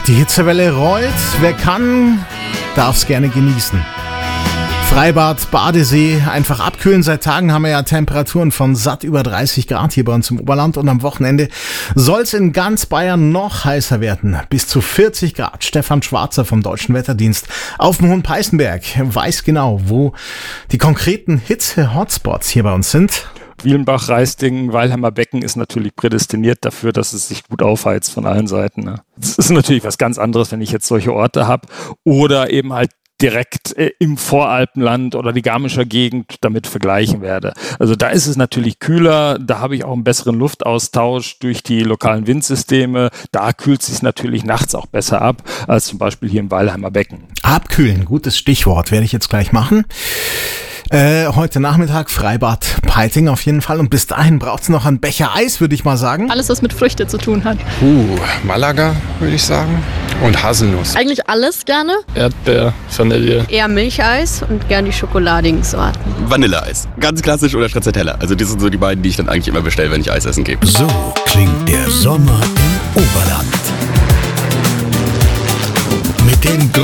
die Hitzewelle rollt. Wer kann, darf es gerne genießen. Freibad, Badesee, einfach abkühlen. Seit Tagen haben wir ja Temperaturen von satt über 30 Grad hier bei uns im Oberland. Und am Wochenende soll es in ganz Bayern noch heißer werden. Bis zu 40 Grad. Stefan Schwarzer vom Deutschen Wetterdienst auf dem Hohen Peißenberg weiß genau, wo die konkreten Hitze-Hotspots hier bei uns sind. Wielenbach, Reisding, Weilheimer Becken ist natürlich prädestiniert dafür, dass es sich gut aufheizt von allen Seiten. Ne? Das ist natürlich was ganz anderes, wenn ich jetzt solche Orte habe oder eben halt direkt im Voralpenland oder die Garmischer Gegend damit vergleichen werde. Also da ist es natürlich kühler, da habe ich auch einen besseren Luftaustausch durch die lokalen Windsysteme. Da kühlt es sich natürlich nachts auch besser ab, als zum Beispiel hier im Weilheimer Becken. Abkühlen, gutes Stichwort, werde ich jetzt gleich machen. Heute Nachmittag Freibad Peiting auf jeden Fall. Und bis dahin braucht es noch einen Becher Eis, würde ich mal sagen. Alles, was mit Früchte zu tun hat. Malaga, würde ich sagen. Und Haselnuss. Eigentlich alles gerne. Erdbeer, Vanille. Eher Milcheis und gern die schokoladigen Sorten. Vanilleeis. Ganz klassisch oder Stracciatella. Also das sind so die beiden, die ich dann eigentlich immer bestelle, wenn ich Eis essen gehe. So klingt der Sommer im Oberland. Mit den